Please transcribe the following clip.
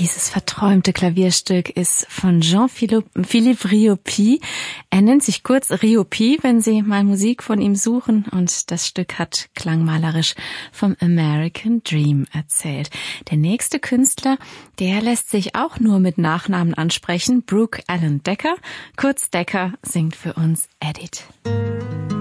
Dieses verträumte Klavierstück ist von Jean-Philippe Riopy. Er nennt sich kurz Riopy, wenn Sie mal Musik von ihm suchen. Und das Stück hat klangmalerisch vom American Dream erzählt. Der nächste Künstler, der lässt sich auch nur mit Nachnamen ansprechen. Brooke Allen Decker, kurz Decker, singt für uns Edit.